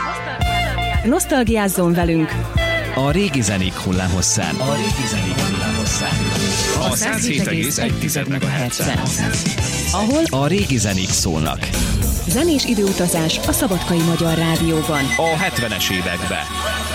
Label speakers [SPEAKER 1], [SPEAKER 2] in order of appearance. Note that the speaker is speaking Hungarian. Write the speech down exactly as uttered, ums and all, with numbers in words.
[SPEAKER 1] Nosztalgiázzon velünk!
[SPEAKER 2] A régi zenék hullámhosszán. A régi zenék hullámhosszán.
[SPEAKER 3] A száz hét egész egy megahertzen.
[SPEAKER 1] Ahol
[SPEAKER 2] a régi zenék szólnak.
[SPEAKER 1] zenés időutazás a Szabadkai Magyar Rádióban.
[SPEAKER 2] A hetvenes évekbe.